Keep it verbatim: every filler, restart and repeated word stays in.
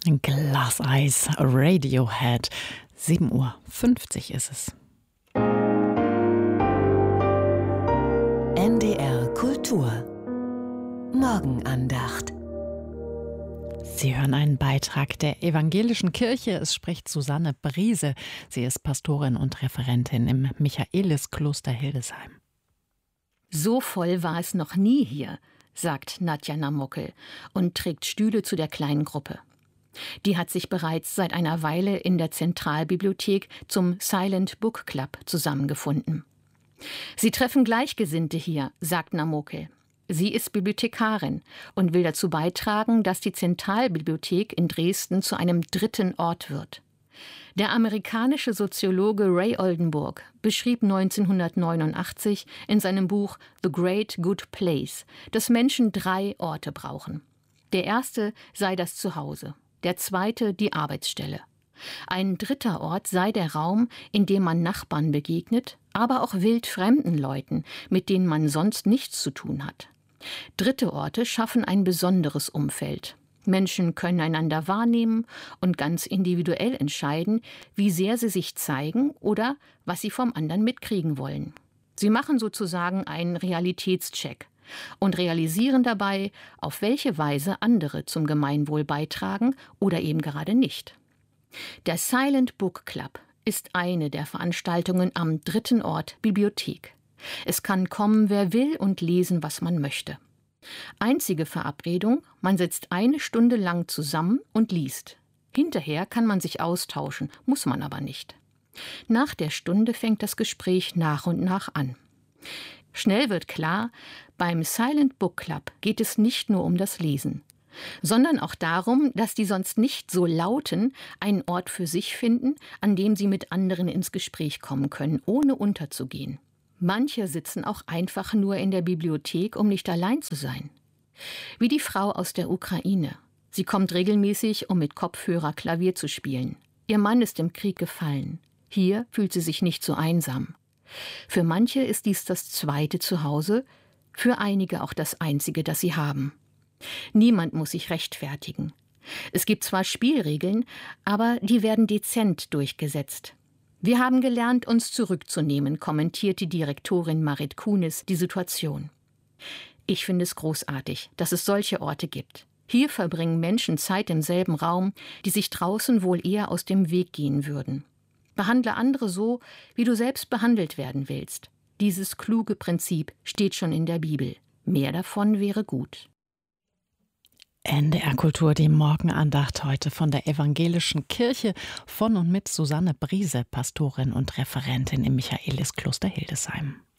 Glass Eyes, Radiohead. sieben Uhr fünfzig ist es. N D R Kultur Morgenandacht. Sie hören einen Beitrag der Evangelischen Kirche. Es spricht Susanne Briese. Sie ist Pastorin und Referentin im Michaeliskloster Hildesheim. So voll war es noch nie hier, sagt Nadja Namokel und trägt Stühle zu der kleinen Gruppe. Die hat sich bereits seit einer Weile in der Zentralbibliothek zum Silent Book Club zusammengefunden. Sie treffen Gleichgesinnte hier, sagt Namokel. Sie ist Bibliothekarin und will dazu beitragen, dass die Zentralbibliothek in Dresden zu einem dritten Ort wird. Der amerikanische Soziologe Ray Oldenburg beschrieb neunzehnhundertneunundachtzig in seinem Buch The Great Good Place, dass Menschen drei Orte brauchen. Der erste sei das Zuhause, der zweite die Arbeitsstelle. Ein dritter Ort sei der Raum, in dem man Nachbarn begegnet, aber auch wildfremden Leuten, mit denen man sonst nichts zu tun hat. Dritte Orte schaffen ein besonderes Umfeld. Menschen können einander wahrnehmen und ganz individuell entscheiden, wie sehr sie sich zeigen oder was sie vom anderen mitkriegen wollen. Sie machen sozusagen einen Realitätscheck und realisieren dabei, auf welche Weise andere zum Gemeinwohl beitragen oder eben gerade nicht. Der Silent Book Club ist eine der Veranstaltungen am dritten Ort Bibliothek. Es kann kommen, wer will und lesen, was man möchte. Einzige Verabredung, man sitzt eine Stunde lang zusammen und liest. Hinterher kann man sich austauschen, muss man aber nicht. Nach der Stunde fängt das Gespräch nach und nach an. Schnell wird klar, beim Silent Book Club geht es nicht nur um das Lesen, sondern auch darum, dass die sonst nicht so Lauten einen Ort für sich finden, an dem sie mit anderen ins Gespräch kommen können, ohne unterzugehen. Manche sitzen auch einfach nur in der Bibliothek, um nicht allein zu sein. Wie die Frau aus der Ukraine. Sie kommt regelmäßig, um mit Kopfhörer Klavier zu spielen. Ihr Mann ist im Krieg gefallen. Hier fühlt sie sich nicht so einsam. Für manche ist dies das zweite Zuhause, für einige auch das einzige, das sie haben. Niemand muss sich rechtfertigen. Es gibt zwar Spielregeln, aber die werden dezent durchgesetzt. Wir haben gelernt, uns zurückzunehmen, kommentiert die Direktorin Marit Kunis die Situation. Ich finde es großartig, dass es solche Orte gibt. Hier verbringen Menschen Zeit im selben Raum, die sich draußen wohl eher aus dem Weg gehen würden. Behandle andere so, wie du selbst behandelt werden willst. Dieses kluge Prinzip steht schon in der Bibel. Mehr davon wäre gut. N D R Kultur, die Morgenandacht heute von der Evangelischen Kirche von und mit Susanne Briese, Pastorin und Referentin im Michaeliskloster Hildesheim.